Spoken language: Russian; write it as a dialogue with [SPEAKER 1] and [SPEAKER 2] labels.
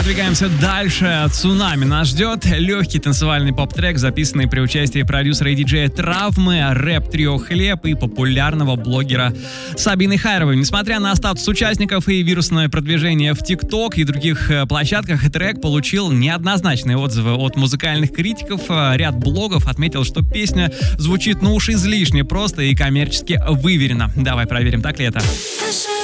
[SPEAKER 1] продвигаемся дальше. «Цунами» нас ждет. Легкий танцевальный поп-трек, записанный при участии продюсера и диджея Травмы, рэп-трио «Хлеб» и популярного блогера Сабины Хайровой. Несмотря на статус участников и вирусное продвижение в ТикТок и других площадках, трек получил неоднозначные отзывы от музыкальных критиков. Ряд блогов отметил, что песня звучит, уж излишне просто и коммерчески выверено. Давай проверим, так ли это.